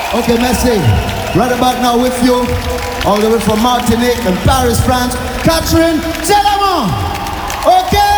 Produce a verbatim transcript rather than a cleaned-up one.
Okay, merci. Right about now with you, all the way from Martinique and Paris, France, Catherine Telemont. Okay?